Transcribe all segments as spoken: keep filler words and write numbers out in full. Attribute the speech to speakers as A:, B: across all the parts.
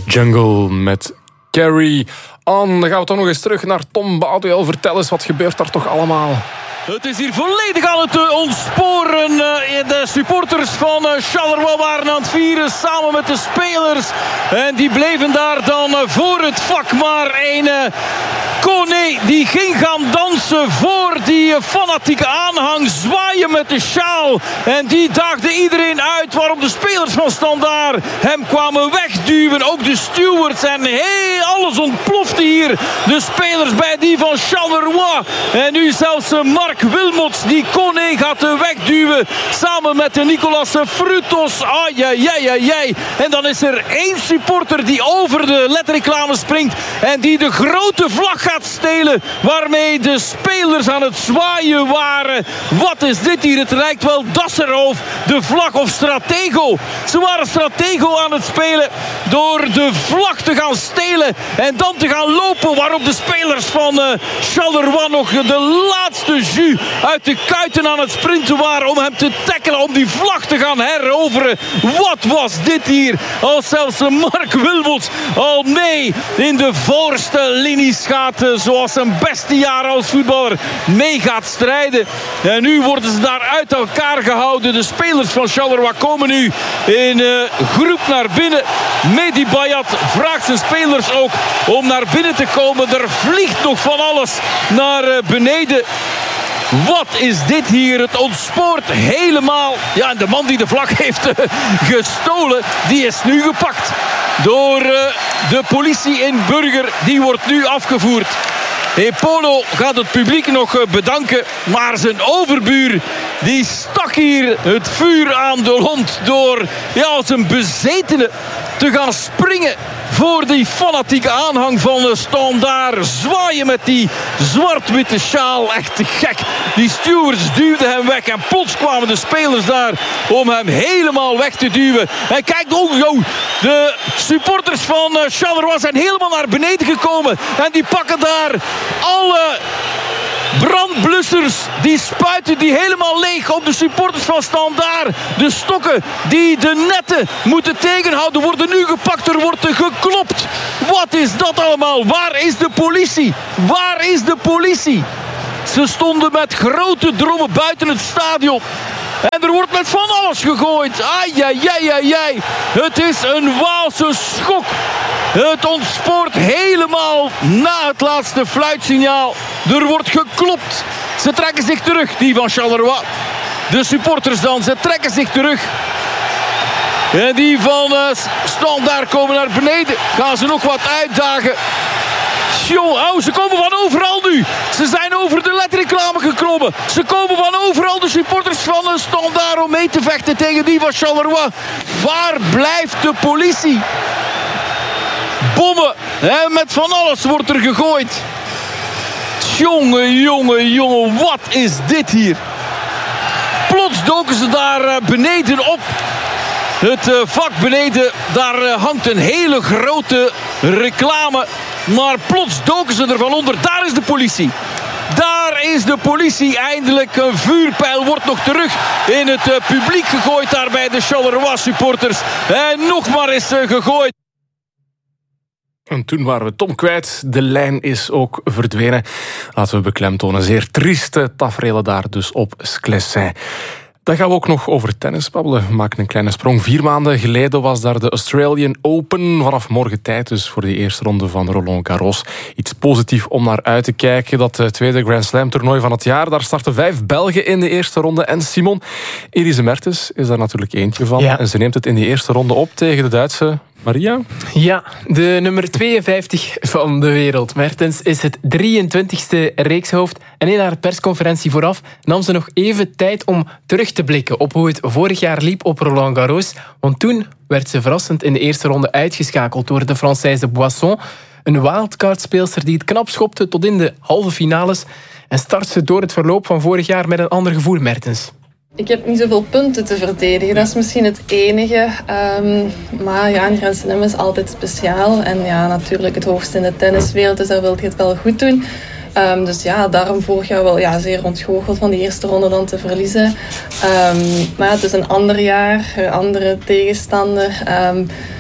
A: Jungle met Carrie On. Dan gaan we toch nog eens terug naar Tom Boudewijn. Vertel eens, wat gebeurt daar toch allemaal?
B: Het is hier volledig aan het ontsporen. De supporters van Charleroi waren aan het vieren samen met de spelers. En die bleven daar dan voor het vak. Maar een Koné die ging gaan dansen voor die fanatieke aanhang. Zwaaien met de sjaal. En die daagde iedereen uit. Waarop de spelers van Standaard hem kwamen wegduwen. Ook de stewards. En hey, alles ontplofte hier. De spelers bij die van Charleroi. En nu zelfs Mark Wilmots die Koné gaat wegduwen. Samen met de Nicolas Frutos. Ai, ai, ai, ai, ai. En dan is er één supporter die over de ledreclame springt. En die de grote vlag gaat stelen. Waarmee de spelers aan het zwaaien waren. Wat is dit hier? Het lijkt wel Dasserhof. De vlag of Stratego. Ze waren Stratego aan het spelen. Door de vlag te gaan stelen. En dan te gaan lopen. Waarop de spelers van uh, Charleroi nog de laatste jus uit de kuiten aan het sprinten waren om hem te tackelen, om die vlag te gaan heroveren. Wat was dit hier? Als zelfs Mark Wilmots al mee in de voorste linies gaat, zoals zijn beste jaren als voetballer mee gaat strijden. En nu worden ze daar uit elkaar gehouden. De spelers van Charleroi komen nu in uh, groep naar binnen. Mehdi Bayat vraagt zijn spelers ook om naar binnen te komen. Er vliegt nog van alles naar uh, beneden. Wat is dit hier? Het ontspoort helemaal. Ja, en de man die de vlag heeft uh, gestolen, die is nu gepakt door uh, de politie in Burger. Die wordt nu afgevoerd. Epolo gaat het publiek nog uh, bedanken. Maar zijn overbuur, die stak hier het vuur aan de lont door ja, als een bezetene te gaan springen voor die fanatieke aanhang van de Standaard. Zwaaien met die zwart-witte sjaal. Echt te gek. Die stewards duwden hem weg. En plots kwamen de spelers daar om hem helemaal weg te duwen. En kijk, oh, oh, de supporters van Charleroi zijn helemaal naar beneden gekomen. En die pakken daar alle brandblussers, die spuiten die helemaal leeg op de supporters van Standaard. De stokken die de netten moeten tegenhouden worden nu gepakt. Er wordt geklopt. Wat is dat allemaal? Waar is de politie? Waar is de politie? Ze stonden met grote drommen buiten het stadion. En er wordt met van alles gegooid. Ai, ai, ai, ai, ai. Het is een Waalse schok. Het ontspoort helemaal na het laatste fluitsignaal. Er wordt geklopt. Ze trekken zich terug, die van Charleroi. De supporters dan, ze trekken zich terug. En die van uh, Standaard komen naar beneden. Gaan ze nog wat uitdagen. Jong, oh, ze komen van overal nu. Ze zijn over de ledreclame geklommen. Ze komen van overal, de supporters van de Standaard, om mee te vechten tegen die van Charleroi. Waar blijft de politie? Bommen, hè, met van alles wordt er gegooid. Jongen, jongen, jongen, wat is dit hier? Plots doken ze daar beneden op. Het vak beneden, daar hangt een hele grote reclame. Maar plots doken ze ervan onder. Daar is de politie. Daar is de politie eindelijk. Een vuurpijl wordt nog terug in het publiek gegooid daar bij de Charleroi supporters. En nog maar eens gegooid.
A: En toen waren we Tom kwijt. De lijn is ook verdwenen. Laten we beklemtonen. Zeer trieste taferelen daar dus op Sclessin. Dan gaan we ook nog over tennis babbelen. We maken een kleine sprong. Vier maanden geleden was daar de Australian Open. Vanaf morgen tijd dus voor de eerste ronde van Roland Garros. Iets positief om naar uit te kijken. Dat tweede Grand Slam toernooi van het jaar. Daar starten vijf Belgen in de eerste ronde. En Simon, Elise Mertens is daar natuurlijk eentje van. Ja. En ze neemt het in die eerste ronde op tegen de Duitse Maria?
C: Ja, de nummer tweeënvijftig van de wereld. Mertens is het drieëntwintigste reekshoofd. En in haar persconferentie vooraf nam ze nog even tijd om terug te blikken op hoe het vorig jaar liep op Roland Garros. Want toen werd ze verrassend in de eerste ronde uitgeschakeld door de Française Boisson. Een wildcard-speelster die het knap schopte tot in de halve finales. En start ze door het verloop van vorig jaar met een ander gevoel, Mertens.
D: Ik heb niet zoveel punten te verdedigen, dat is misschien het enige. Um, maar ja, een Grand Slam is altijd speciaal. En ja, natuurlijk het hoogste in de tenniswereld, dus daar wil je het wel goed doen. Um, dus ja, daarom vorig jaar wel ja, zeer ontgoocheld van die eerste ronde dan te verliezen. Um, maar ja, het is een ander jaar, een andere tegenstander. Um,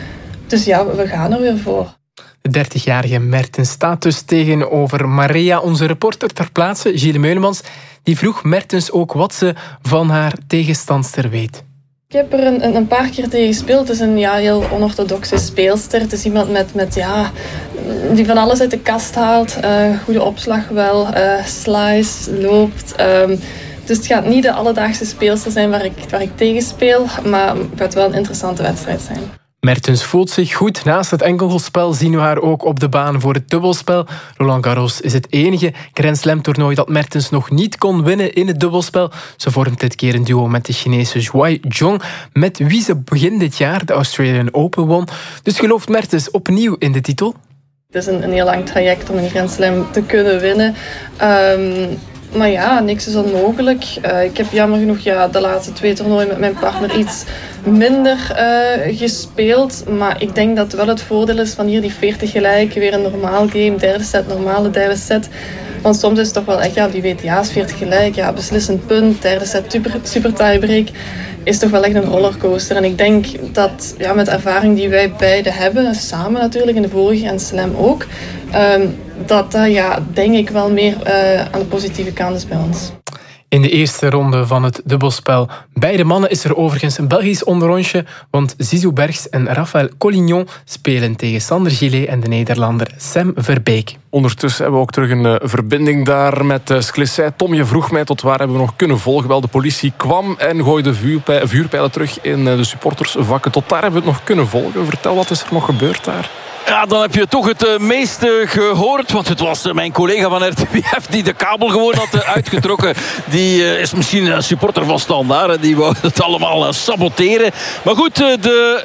D: dus ja, we gaan er weer voor.
C: De dertigjarige Mertens staat dus tegenover Maria. Onze reporter ter plaatse, Gilles Meulemans, die vroeg Mertens ook wat ze van haar tegenstandster weet.
D: Ik heb er een, een paar keer tegen gespeeld. Het is een ja, heel onorthodoxe speelster. Het is iemand met, met, ja, die van alles uit de kast haalt. Uh, goede opslag wel, uh, slice, loopt. Um, dus het gaat niet de alledaagse speelster zijn waar ik, waar ik tegen speel. Maar het gaat wel een interessante wedstrijd zijn.
C: Mertens voelt zich goed. Naast het enkelspel zien we haar ook op de baan voor het dubbelspel. Roland Garros is het enige Grand Slam toernooi dat Mertens nog niet kon winnen in het dubbelspel. Ze vormt dit keer een duo met de Chinese Zhuai Zhong, met wie ze begin dit jaar de Australian Open won. Dus gelooft Mertens opnieuw in de titel?
D: Het is een, een heel lang traject om een Grand Slam te kunnen winnen. Um, Maar ja, niks is onmogelijk. Uh, ik heb jammer genoeg ja, de laatste twee toernooien met mijn partner iets minder uh, gespeeld. Maar ik denk dat wel het voordeel is van hier die veertig gelijk. Weer een normaal game, derde set, normale derde set. Want soms is het toch wel echt, ja, die W T A's veertig gelijk. Ja, beslissend punt, derde set, super, super tiebreak. Is toch wel echt een rollercoaster. En ik denk dat ja, met de ervaring die wij beiden hebben, samen natuurlijk, in de vorige Grand Slam ook, um, dat dat, ja, denk ik wel meer uh, aan de positieve kant is bij ons.
C: In de eerste ronde van het dubbelspel bij de mannen is er overigens een Belgisch onderrondje, want Zizou Bergs en Raphaël Collignon spelen tegen Sander Gillet en de Nederlander Sam Verbeek.
A: Ondertussen hebben we ook terug een uh, verbinding daar met uh, Sclessin. Tom, je vroeg mij tot waar hebben we nog kunnen volgen. Wel, de politie kwam en gooide vuurpij- vuurpijlen terug in uh, de supportersvakken. Tot daar hebben we het nog kunnen volgen. Vertel, wat is er nog gebeurd daar?
B: Ja, dan heb je toch het uh, meeste gehoord. Want het was uh, mijn collega van R T B F die de kabel gewoon had uh, uitgetrokken. Die uh, is misschien een supporter van Standaard. Die wou het allemaal uh, saboteren. Maar goed, uh, de...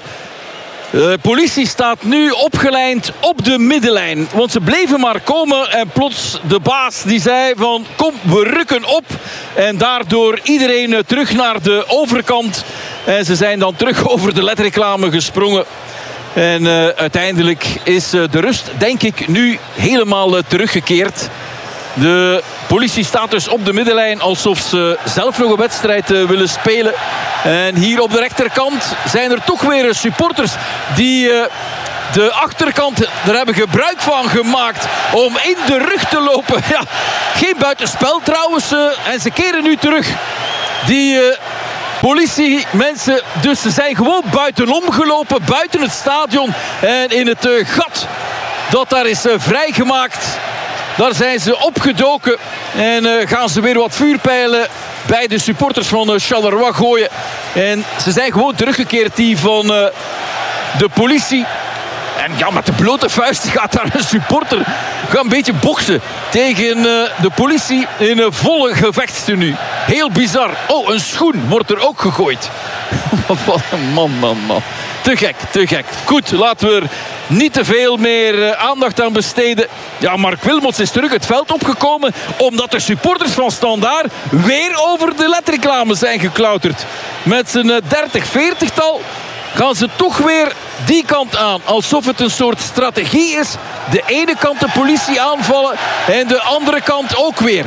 B: De politie staat nu opgelijnd op de middenlijn. Want ze bleven maar komen. En plots de baas die zei van kom, we rukken op. En daardoor iedereen terug naar de overkant. En ze zijn dan terug over de ledreclame gesprongen. En uh, uiteindelijk is uh, de rust, denk ik, nu helemaal uh, teruggekeerd. De politie staat dus op de middenlijn alsof ze zelf nog een wedstrijd uh, willen spelen. En hier op de rechterkant zijn er toch weer supporters die uh, de achterkant er hebben gebruik van gemaakt om in de rug te lopen. Ja, geen buitenspel trouwens. Uh, en ze keren nu terug. Die... Uh, Politiemensen, dus ze zijn gewoon buitenom gelopen, buiten het stadion. En in het uh, gat dat daar is uh, vrijgemaakt, daar zijn ze opgedoken. En uh, gaan ze weer wat vuurpijlen bij de supporters van uh, Charleroi gooien. En ze zijn gewoon teruggekeerd, die van uh, de politie. En ja, met de blote vuist gaat daar een supporter gaan een beetje boksen tegen uh, de politie in een volle gevechtstenu. Heel bizar. Oh, een schoen wordt er ook gegooid. Wat een man, man, man. Te gek, te gek. Goed, laten we er niet te veel meer uh, aandacht aan besteden. Ja, Mark Wilmots is terug het veld opgekomen omdat de supporters van Standaard weer over de ledreclame zijn geklauterd. Met zijn uh, dertig veertig-tal gaan ze toch weer die kant aan. Alsof het een soort strategie is. De ene kant de politie aanvallen en de andere kant ook weer.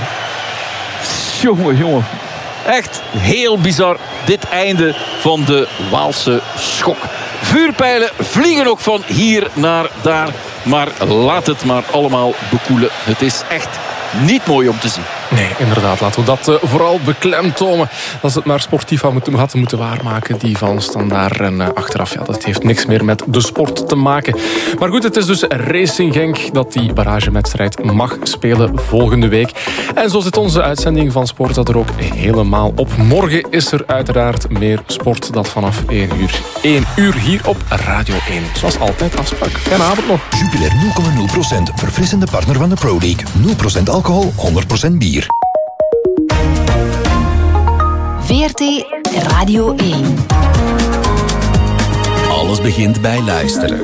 B: Jongen, jongen. Echt heel bizar. Dit einde van de Waalse schok. Vuurpijlen vliegen ook van hier naar daar. Maar laat het maar allemaal bekoelen. Het is echt niet mooi om te zien.
A: Nee, inderdaad. Laten we dat uh, vooral beklemtonen. Dat ze het maar sportief had moeten, had moeten waarmaken, die van Standaard. En uh, achteraf, ja, dat heeft niks meer met de sport te maken. Maar goed, het is dus Racing Genk dat die barragewedstrijd mag spelen volgende week. En zo zit onze uitzending van Sport dat er ook helemaal op. Morgen is er uiteraard meer sport, dat vanaf één uur. één uur hier op Radio één. Zoals altijd afspraak. Fijne avond nog.
E: Jupiler nul komma nul procent, verfrissende partner van de Pro League. nul procent alcohol, honderd procent bier.
F: V R T Radio één.
E: Alles begint bij luisteren.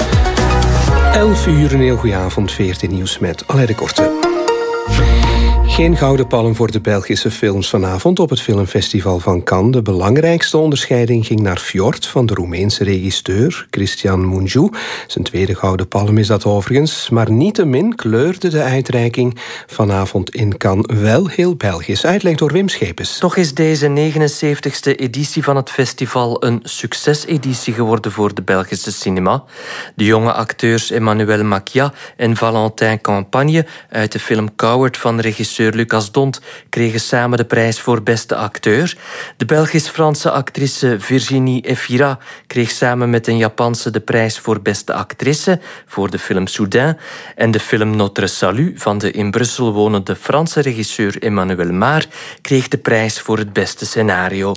G: elf uur, een heel goede avond. V R T Nieuws met Alain de Korte. Geen gouden palm voor de Belgische films vanavond op het filmfestival van Cannes. De belangrijkste onderscheiding ging naar Fjord van de Roemeense regisseur Cristian Mungiu. Zijn tweede gouden palm is dat overigens. Maar niettemin kleurde de uitreiking vanavond in Cannes wel heel Belgisch. Uitleg door Wim Schepens.
H: Toch is deze negenenzeventigste editie van het festival een succeseditie geworden voor de Belgische cinema. De jonge acteurs Emmanuel Macia en Valentin Campagne uit de film Coward van regisseur Lucas Dont kregen samen de prijs voor beste acteur. De Belgisch-Franse actrice Virginie Efira kreeg samen met een Japanse de prijs voor beste actrice voor de film Soudain. En de film Notre Salut van de in Brussel wonende Franse regisseur Emmanuel Maar kreeg de prijs voor het beste scenario.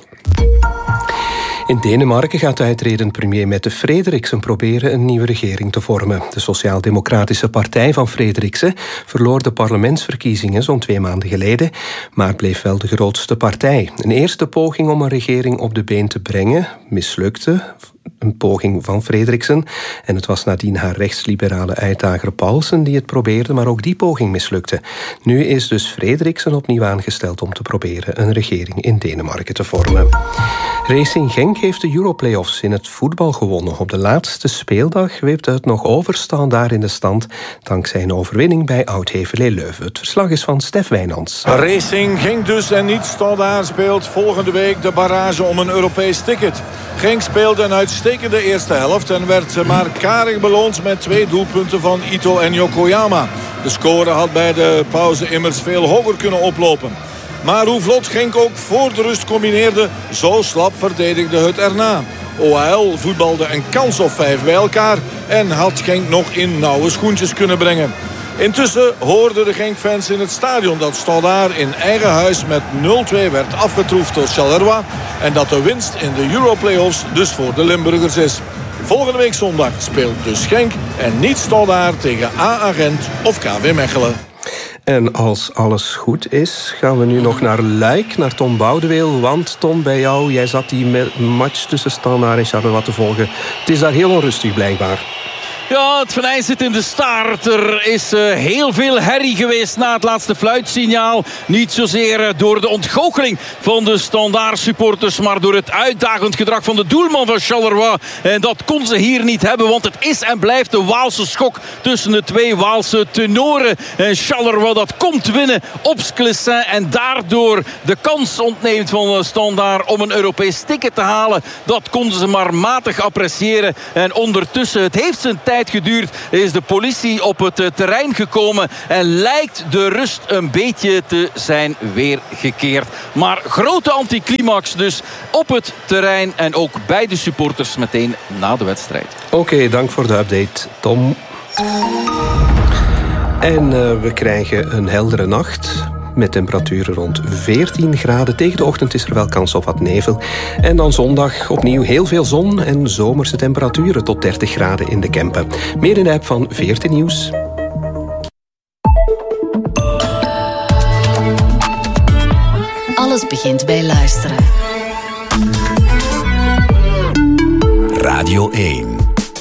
G: In Denemarken gaat de uitredend premier Mette Frederiksen proberen een nieuwe regering te vormen. De Sociaal-Democratische Partij van Frederiksen verloor de parlementsverkiezingen zo'n twee maanden geleden, maar bleef wel de grootste partij. Een eerste poging om een regering op de been te brengen mislukte. Een poging van Frederiksen. En het was nadien haar rechtsliberale uitdager Paulsen die het probeerde, maar ook die poging mislukte. Nu is dus Frederiksen opnieuw aangesteld om te proberen een regering in Denemarken te vormen. Racing Genk heeft de Europlayoffs in het voetbal gewonnen. Op de laatste speeldag wipte het nog overstaan daar in de stand, dankzij een overwinning bij Oud-Heverlee-Leuven. Het verslag is van Stef Wijnands.
I: Racing Genk dus en niet Standaard speelt volgende week de barrage om een Europees ticket. Genk speelde een uitstekende eerste helft en werd maar karig beloond met twee doelpunten van Ito en Yokoyama. De score had bij de pauze immers veel hoger kunnen oplopen. Maar hoe vlot Genk ook voor de rust combineerde, zo slap verdedigde het erna. O H L voetbalde een kans of vijf bij elkaar en had Genk nog in nauwe schoentjes kunnen brengen. Intussen hoorden de Genk-fans in het stadion dat Standaard in eigen huis met nul twee werd afgetroefd door Charleroi en dat de winst in de Europlayoffs dus voor de Limburgers is. Volgende week zondag speelt dus Genk en niet Standaard tegen A A Gent of K V Mechelen.
G: En als alles goed is, gaan we nu nog naar Luik, naar Tom Boudeweel. Want Tom, bij jou, jij zat die match tussen Standaard en Charleroi te volgen. Het is daar heel onrustig blijkbaar.
B: Ja, het venijn zit in de staart. Er is uh, heel veel herrie geweest na het laatste fluitsignaal. Niet zozeer uh, door de ontgoocheling van de Standaard supporters, maar door het uitdagend gedrag van de doelman van Charleroi. En dat kon ze hier niet hebben, want het is en blijft de Waalse schok tussen de twee Waalse tenoren. En Charleroi dat komt winnen op Sclessin en daardoor de kans ontneemt van Standaard om een Europees ticket te halen. Dat konden ze maar matig appreciëren. En ondertussen, het heeft zijn tijd geduurd, is de politie op het terrein gekomen en lijkt de rust een beetje te zijn weergekeerd. Maar grote anticlimax dus op het terrein en ook bij de supporters meteen na de wedstrijd.
G: Oké, okay, dank voor de update, Tom. En uh, we krijgen een heldere nacht met temperaturen rond veertien graden. Tegen de ochtend is er wel kans op wat nevel. En dan zondag opnieuw heel veel zon en zomerse temperaturen tot dertig graden in de Kempen. Meer in de app van veertien Nieuws.
F: Alles begint bij luisteren.